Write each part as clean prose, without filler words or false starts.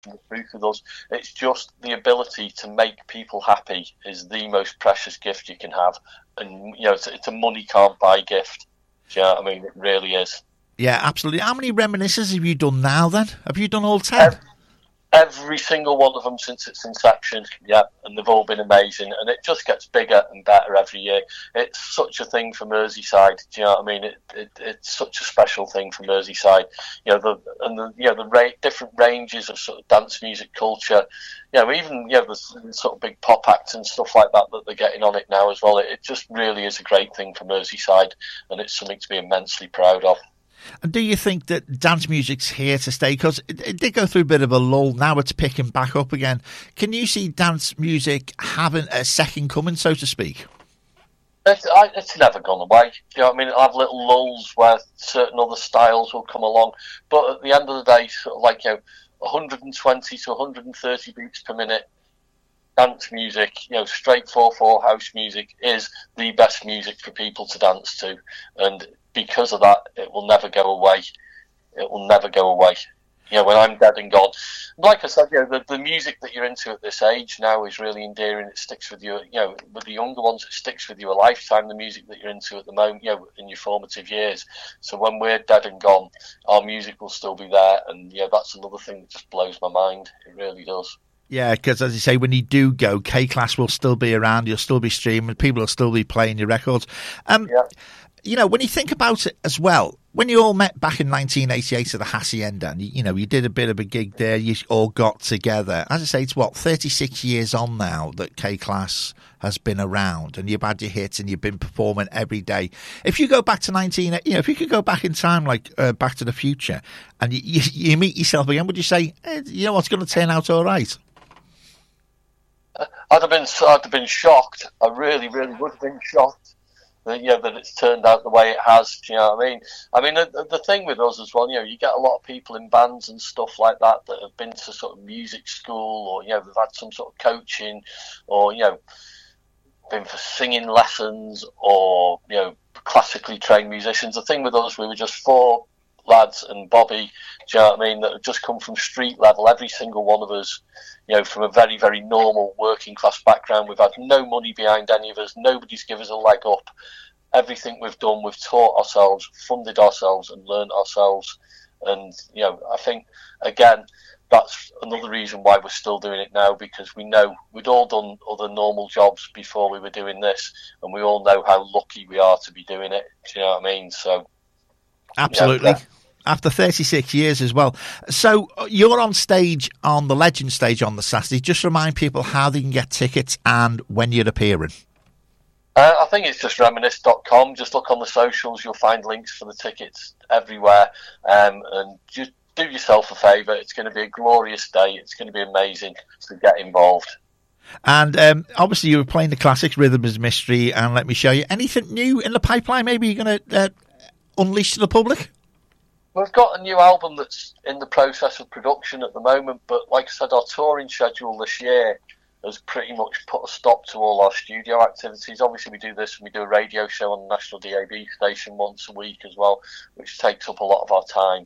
the truth with us. It's just the ability to make people happy is the most precious gift you can have, and it's a money can't buy gift. Do you know what I mean? It really is. Yeah, absolutely. How many reminiscences have you done now? Then have you done all 10? Every single one of them since its inception, yeah, and they've all been amazing, and it just gets bigger and better every year. It's such a thing for Merseyside. Do you know what I mean? It's such a special thing for Merseyside. The different ranges of sort of dance music culture. Even the sort of big pop acts and stuff like that they're getting on it now as well. It just really is a great thing for Merseyside, and it's something to be immensely proud of. And do you think that dance music's here to stay? Because it did go through a bit of a lull. Now it's picking back up again. Can you see dance music having a second coming, so to speak? It's never gone away. You know what I mean? It'll have little lulls where certain other styles will come along. But at the end of the day, sort of 120 to 130 beats per minute dance music, straight 4/4 house music is the best music for people to dance to. And because of that, it will never go away. It will never go away. When I'm dead and gone. Like I said, the music that you're into at this age now is really endearing. It sticks with you. With the younger ones, it sticks with you a lifetime. The music that you're into at the moment, in your formative years. So when we're dead and gone, our music will still be there. And that's another thing that just blows my mind. It really does. Yeah, because as you say, when you do go, K-Class will still be around. You'll still be streaming. People will still be playing your records. When you think about it as well, when you all met back in 1988 at the Hacienda, and you did a bit of a gig there, you all got together. As I say, it's 36 years on now that K-Class has been around, and you've had your hits and you've been performing every day. If you go back to if you could go back in time, like Back to the Future, and you meet yourself again, would you say, what's going to turn out all right? I'd have been shocked. I really, really would have been shocked that it's turned out the way it has. Do you know what I mean? I mean, the thing with us as well, you get a lot of people in bands and stuff like that have been to sort of music school, or they've had some sort of coaching, or been for singing lessons, or classically trained musicians. The thing with us, we were just 4 lads and Bobby, do you know what I mean, that have just come from street level, every single one of us, from a very, very normal working class background. We've had no money behind any of us. Nobody's given us a leg up. Everything we've done, we've taught ourselves, funded ourselves, and learned ourselves. And, I think, again, that's another reason why we're still doing it now, because we know we'd all done other normal jobs before we were doing this, and we all know how lucky we are to be doing it. Do you know what I mean? So, absolutely. After 36 years as well. So you're on stage, on the Legend stage on the Saturday. Just remind people how they can get tickets and when you're appearing. I think it's just reminisce.com. Just look on the socials. You'll find links for the tickets everywhere. And just do yourself a favour. It's going to be a glorious day. It's going to be amazing to get involved. And obviously you were playing the classics, Rhythm is Mystery and Let Me Show You. Anything new in the pipeline maybe you're going to unleash to the public? We've got a new album that's in the process of production at the moment, but like I said, our touring schedule this year has pretty much put a stop to all our studio activities. Obviously, we do this and we do a radio show on the National DAB station once a week as well, which takes up a lot of our time.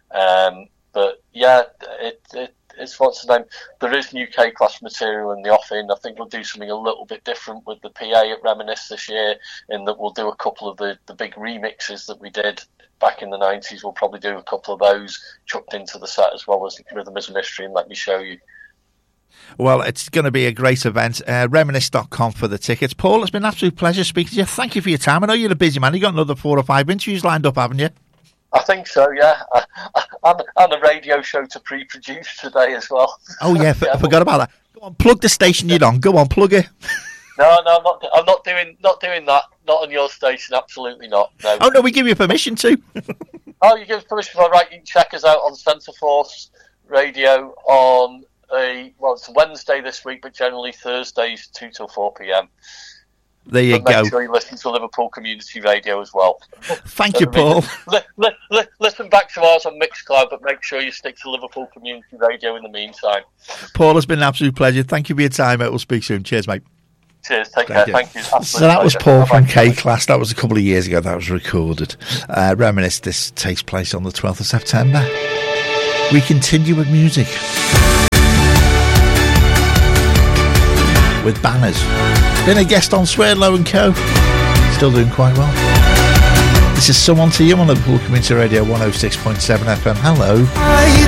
But yeah, it's what's the name? There is new K-Class material in the offing. I think we'll do something a little bit different with the PA at Reminisce this year, in that we'll do a couple of the big remixes that we did back in the 90s. We'll probably do a couple of those chucked into the set, as well as Rhythm is Mystery and Let Me Show You. Well, it's going to be a great event. Reminisce.com for the tickets. Paul, it's been an absolute pleasure speaking to you. Thank you for your time. I know you're a busy man. You've got another 4 or 5 interviews lined up, haven't you? I think so, yeah. And a radio show to pre-produce today as well. Oh, yeah, I forgot about that. Go on, plug the station you're on. Go on, plug it. No, I'm not doing that. Not on your station, absolutely not. No. Oh, no, we give you permission to. Oh, you give permission for right? You can check us out on Centre Force Radio on it's Wednesday this week, but generally Thursdays 2 till 4 p.m. There you go. Make sure you listen to Liverpool Community Radio as well. Thank you, Paul. Listen back to ours on Mixcloud, but make sure you stick to Liverpool Community Radio in the meantime. Paul, it's been an absolute pleasure. Thank you for your time. We'll speak soon. Cheers, mate. Cheers, take care. Thank you. So that was Paul from K-Class. That was a couple of years ago that was recorded. Reminisce, this takes place on the 12th of September. We continue with music. with banners. Been a guest on Swerdlow & Co. Still doing quite well. This is Someone to You on Liverpool Community Radio 106.7 FM. Hello.